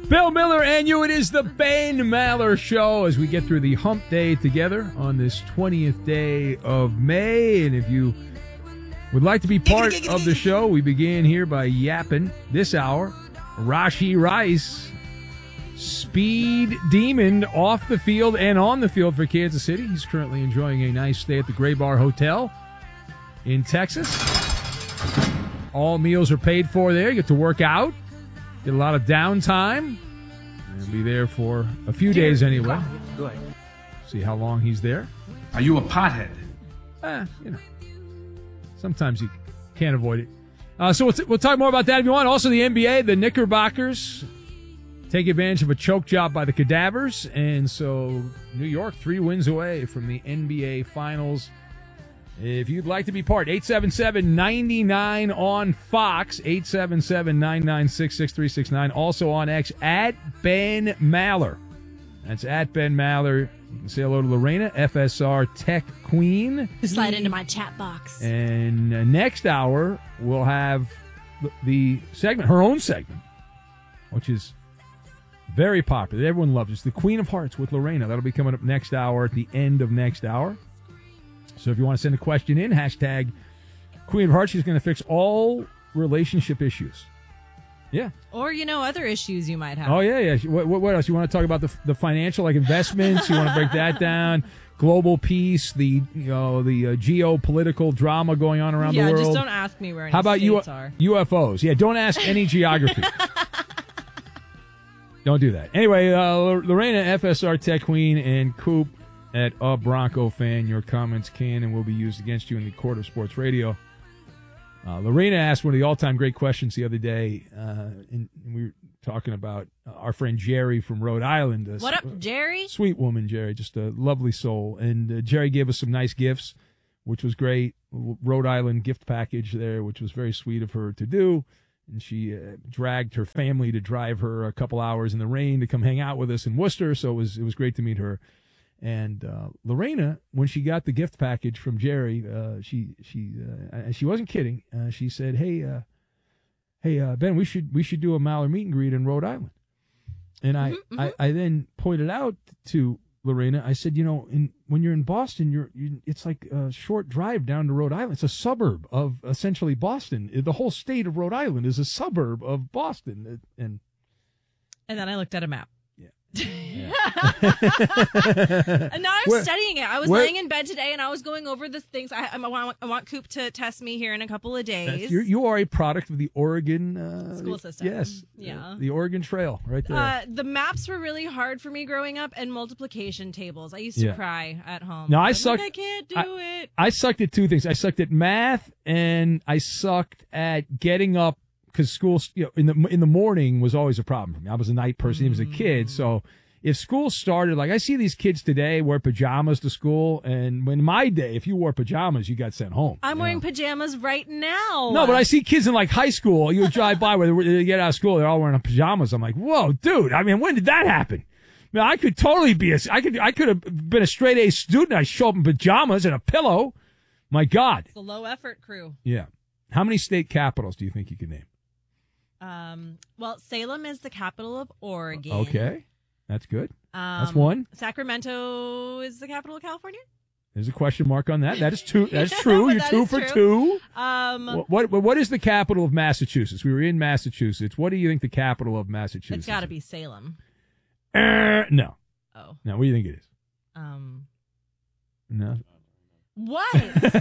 Bill Miller and you. It is the Ben Maller Show as we get through the hump day together on this 20th day of May. And if you would like to be part of the show, we began here by yapping this hour. Rashee Rice, speed demon off the field and on the field for Kansas City. He's currently enjoying a nice stay at the Gray Bar Hotel in Texas. All meals are paid for there. You get to work out. Get a lot of downtime. He'll be there for a few days anyway. Good. See how long he's there. Are you a pothead? Sometimes you can't avoid it. So we'll talk more about that if you want. Also, the NBA, the Knickerbockers take advantage of a choke job by the Cadavers. And so New York, 3 wins away from the NBA Finals. If you'd like to be part, 877-99 on Fox, 877-996-6369. Also on X, at Ben Maller. That's at Ben Maller. You can say hello to Lorena, FSR Tech Queen. Slide into my chat box. And next hour, we'll have the segment, her own segment, which is very popular. Everyone loves it. It's the Queen of Hearts with Lorena. That'll be coming up next hour at the end of next hour. So if you want to send a question in, hashtag Queen of Hearts. She's going to fix all relationship issues. Yeah. Or, other issues you might have. Oh, yeah. What else? You want to talk about the financial, like investments? You want to break that down? Global peace, the geopolitical drama going on around the world. Yeah, just don't ask me where any How about states are. UFOs? Yeah, don't ask any geography. Don't do that. Anyway, Lorena, FSR Tech Queen, and Coop at A Bronco Fan. Your comments can and will be used against you in the court of sports radio. Lorena asked one of the all-time great questions the other day, and we were talking about our friend Jerry from Rhode Island. What up, Jerry? Sweet woman, Jerry, just a lovely soul. And Jerry gave us some nice gifts, which was great. Rhode Island gift package there, which was very sweet of her to do. And she dragged her family to drive her a couple hours in the rain to come hang out with us in Worcester, so it was great to meet her. And Lorena, when she got the gift package from Jerry, she wasn't kidding. She said, "Hey, Ben, we should do a Maller meet and greet in Rhode Island." And I then pointed out to Lorena, I said, when you're in Boston, it's like a short drive down to Rhode Island. It's a suburb of essentially Boston. The whole state of Rhode Island is a suburb of Boston. And then I looked at a map. Yeah. And now I'm studying it. I was laying in bed today and I was going over the things. I want Coop to test me here in a couple of days. You are a product of the Oregon school system. Yes. Yeah. The Oregon Trail right there. The maps were really hard for me growing up, and multiplication tables. I used to cry at home. No, I can't do it. I sucked at 2 things. I sucked at math and I sucked at getting up. Because school, in the morning was always a problem for me. I was a night person, even as a kid. So if school started, like I see these kids today wear pajamas to school, and in my day, if you wore pajamas, you got sent home. I'm wearing pajamas right now. No, but I see kids in like high school. You drive by where they get out of school, they're all wearing pajamas. I'm like, whoa, dude. I mean, when did that happen? Now I could totally be I could have been a straight A student. I show up in pajamas and a pillow. My God. It's a low effort crew. Yeah. How many state capitals do you think you could name? Well, Salem is the capital of Oregon. Okay, that's good. That's one. Sacramento is the capital of California. There's a question mark on that. That is two. That's true. You're two for two. What is the capital of Massachusetts? We were in Massachusetts. What do you think the capital of Massachusetts? It's got to be Salem. No. Oh. No. What do you think it is? No. What?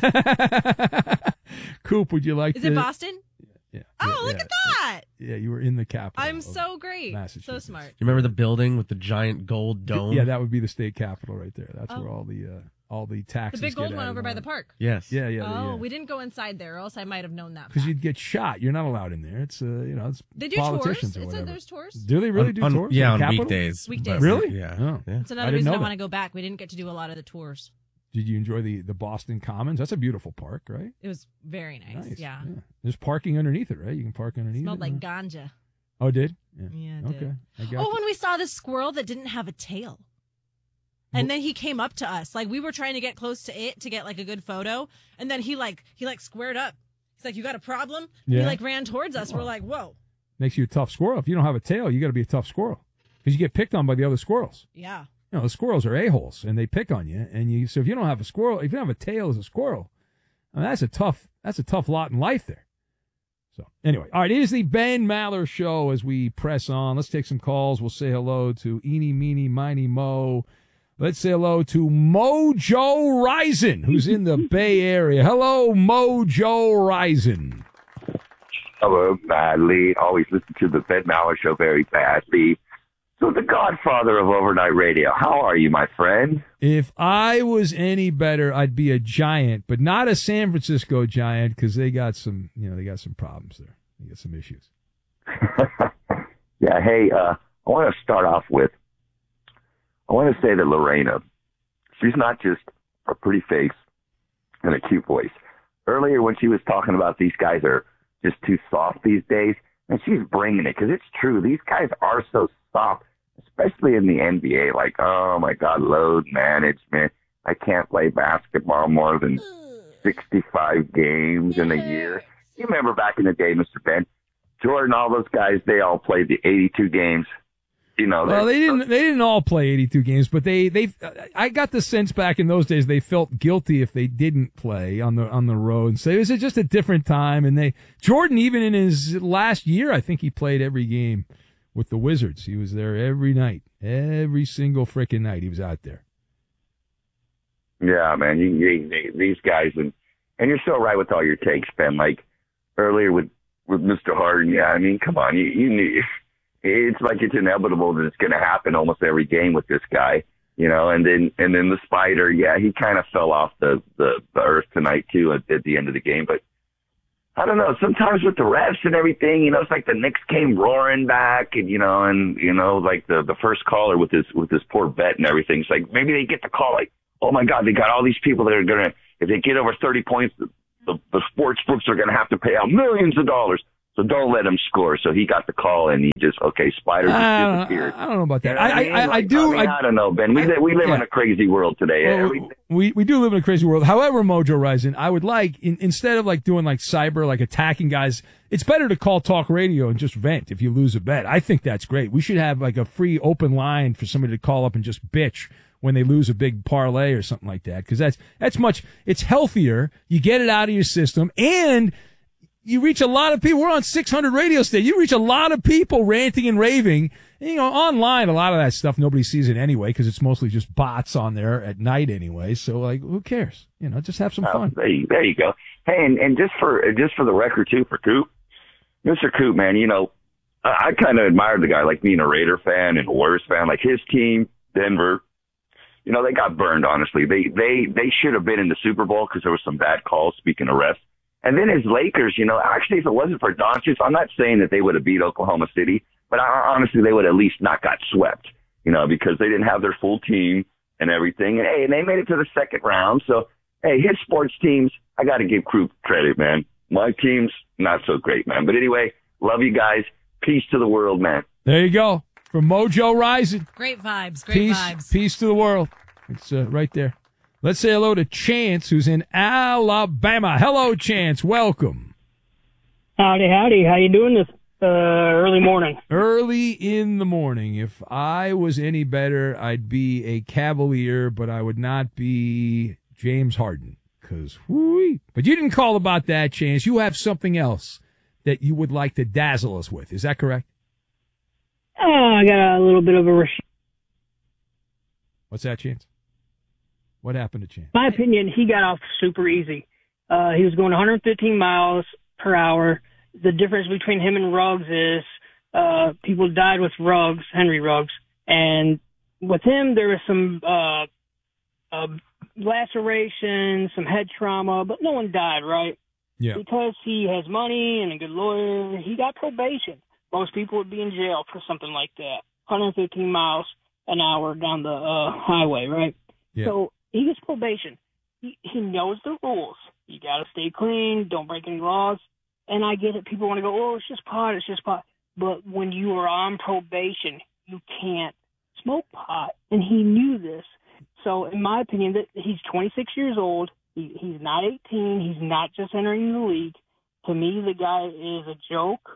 Coop, would you like? Is it Boston? Yeah. Look at that. Yeah, you were in the capital. I'm so great. So smart. You remember the building with the giant gold dome? Yeah, that would be the state capitol right there. That's where all the taxes. The big gold one over by the park. Yes. Yeah. We didn't go inside there, or else I might have known that. Because you'd get shot. You're not allowed in there. It's it's they do politicians tours. or whatever. There's tours. Do they really do tours? Yeah, on Capitol? weekdays. Really? Yeah. Oh. That's another reason I want to go back. We didn't get to do a lot of the tours. Did you enjoy the Boston Commons? That's a beautiful park, right? It was very nice. Yeah. There's parking underneath it, right? You can park underneath. Smelled like ganja. Oh, it did? Yeah, it okay. did. When we saw this squirrel that didn't have a tail. And then he came up to us. Like, we were trying to get close to it to get, like, a good photo. And then he squared up. He's like, you got a problem? Yeah. He, ran towards us. We're like, whoa. Makes you a tough squirrel. If you don't have a tail, you got to be a tough squirrel because you get picked on by the other squirrels. Yeah. You know, the squirrels are a-holes, and they pick on you. So if you don't have a squirrel, if you don't have a tail as a squirrel, I mean, that's a tough lot in life there. So anyway, all right, it is the Ben Maller Show as we press on. Let's take some calls. We'll say hello to Eeny, Meeny, Miny, Mo. Let's say hello to Mojo Rison, who's in the Bay Area. Hello, Mojo Rison. Hello, badly. Always listen to the Ben Maller Show very badly. So the godfather of overnight radio. How are you, my friend? If I was any better, I'd be a Giant, but not a San Francisco Giant because they got some problems there. They got some issues. Yeah. Hey, I want to start off with. I want to say that Lorena, she's not just a pretty face and a cute voice. Earlier when she was talking about these guys are just too soft these days, and she's bringing it because it's true. These guys are so soft, especially in the NBA. Like, oh my God, load management. I can't play basketball more than 65 games in a year. You remember back in the day, Mr. Ben, Jordan, all those guys, they all played the 82 games. You know, well, they didn't all play 82 games, but I got the sense back in those days they felt guilty if they didn't play on the road. And so it was just a different time. And Jordan, even in his last year, I think he played every game with the Wizards. He was there every night, every single freaking night. He was out there. Yeah, man, these guys, and you're so right with all your takes, Ben. Like earlier with Mr. Harden, yeah, I mean, come on, you knew. It's like it's inevitable that it's going to happen almost every game with this guy, you know. And then the Spider, yeah, he kind of fell off the earth tonight too at the end of the game. But I don't know. Sometimes with the refs and everything, you know, it's like the Knicks came roaring back, and like the first caller with his poor bet and everything. It's like maybe they get the call, like, oh my God, they got all these people that are gonna, if they get over 30 points, the sports books are gonna have to pay out millions of dollars. So don't let him score. So he got the call, and he just, Spider just disappeared. I don't know about that. I don't know, Ben. We live in a crazy world today. Well, we do live in a crazy world. However, Mojo Rison, I would like, instead of like doing like cyber, like attacking guys, it's better to call talk radio and just vent if you lose a bet. I think that's great. We should have like a free open line for somebody to call up and just bitch when they lose a big parlay or something like that. Because it's healthier. You get it out of your system, and you reach a lot of people. We're on 600 radio stations. You reach a lot of people ranting and raving. And, you know, online, a lot of that stuff, nobody sees it anyway because it's mostly just bots on there at night anyway. So, like, who cares? You know, just have some fun. There you go. Hey, and just for the record, too, for Coop, Mr. Coop, man, you know, I kind of admired the guy, like being a Raider fan and a Warriors fan. Like his team, Denver, you know, they got burned, honestly. They should have been in the Super Bowl because there was some bad calls, speaking of refs. And then his Lakers, you know, actually, if it wasn't for Doncic, I'm not saying that they would have beat Oklahoma City, but honestly, they would at least not got swept, you know, because they didn't have their full team and everything. And, hey, they made it to the second round. So, hey, his sports teams, I got to give Crew credit, man. My team's not so great, man. But anyway, love you guys. Peace to the world, man. There you go. From Mojo Rison. Great vibes. Great vibes. Peace to the world. It's right there. Let's say hello to Chance, who's in Alabama. Hello, Chance. Welcome. Howdy. How you doing this early morning? Early in the morning. If I was any better, I'd be a Cavalier, but I would not be James Harden. But you didn't call about that, Chance. You have something else that you would like to dazzle us with. Is that correct? I got a little bit of a... What's that, Chance? What happened to Chance? My opinion, he got off super easy. He was going 115 miles per hour. The difference between him and Ruggs is people died with Ruggs, Henry Ruggs. And with him, there was some laceration, some head trauma, but no one died, right? Yeah. Because he has money and a good lawyer, he got probation. Most people would be in jail for something like that. 115 miles an hour down the highway, right? Yeah. So he gets probation. He knows the rules. You got to stay clean. Don't break any laws. And I get it. People want to go, oh, it's just pot. But when you are on probation, you can't smoke pot. And he knew this. So in my opinion, that he's 26 years old. He's not 18. He's not just entering the league. To me, the guy is a joke.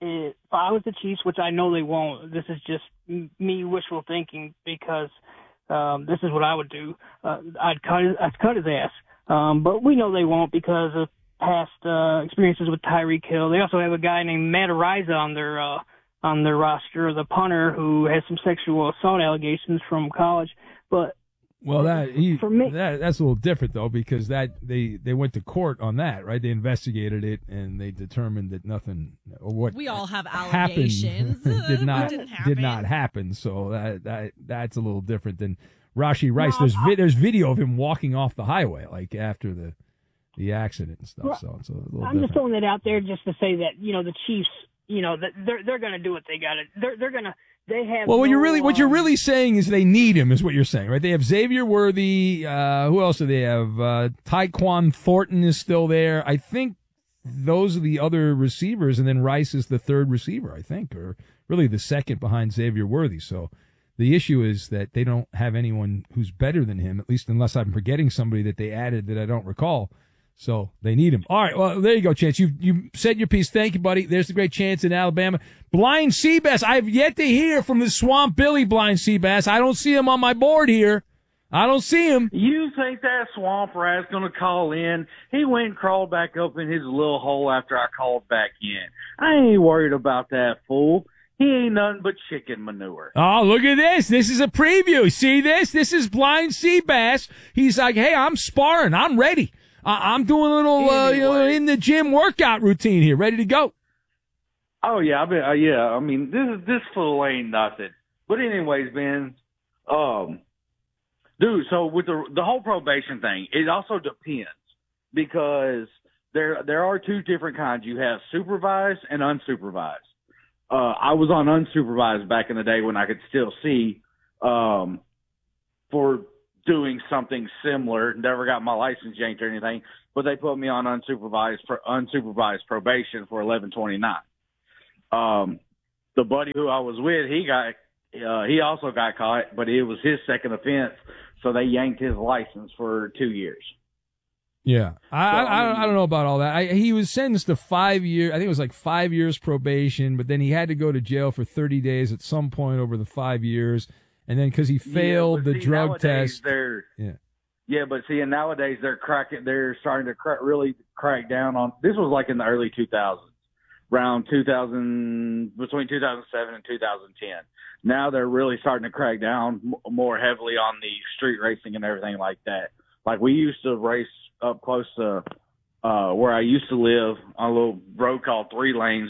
if I was the Chiefs, which I know they won't, this is just me wishful thinking because this is what I would do. I'd cut his ass. But we know they won't because of past experiences with Tyreek Hill. They also have a guy named Matt Ariza on their roster, the punter who has some sexual assault allegations from college. But well, that's a little different though, because they went to court on that, right? They investigated it and they determined that nothing, or what we all have happened allegations, did not happen. So that's a little different than Rashee Rice. No, there's video of him walking off the highway, like after the accident and stuff. So it's a little different. I'm just throwing that out there just to say that the Chiefs, they're going to do what they got to. They're going to. They have. Well, what you're really saying is they need him, is what you're saying, right? They have Xavier Worthy. Who else do they have? Tyquan Thornton is still there. I think those are the other receivers, and then Rice is the third receiver, I think, or really the second behind Xavier Worthy. So the issue is that they don't have anyone who's better than him, at least unless I'm forgetting somebody that they added that I don't recall. So they need him. All right, well, there you go, Chance. You said your piece. Thank you, buddy. There's the great Chance in Alabama. Blind Seabass. I've yet to hear from the Swamp Billy Blind Seabass. I don't see him on my board here. I don't see him. You think that swamp rat's going to call in? He went and crawled back up in his little hole after I called back in. I ain't worried about that fool. He ain't nothing but chicken manure. Oh, look at this. This is a preview. See this? This is Blind Seabass. He's like, hey, I'm sparring. I'm ready. I'm doing a little, in the gym workout routine here, ready to go. Oh yeah, I mean, this fool ain't nothing. But anyways, Ben, dude. So with the whole probation thing, it also depends because there are two different kinds. You have supervised and unsupervised. I was on unsupervised back in the day when I could still see, for doing something similar. Never got my license yanked or anything, but they put me on unsupervised probation for 1129. The buddy who I was with, he also got caught, but it was his second offense, so they yanked his license for 2 years. Yeah, I don't know about all that. He was sentenced to 5 years. I think it was like 5 years probation, but then he had to go to jail for 30 days at some point over the 5 years. And then because he failed the drug test. Yeah, but see, and nowadays they're starting to really crack down on. This was like in the early 2000s, around between 2007 and 2010. Now they're really starting to crack down more heavily on the street racing and everything like that. Like we used to race up close to where I used to live on a little road called 3 Lanes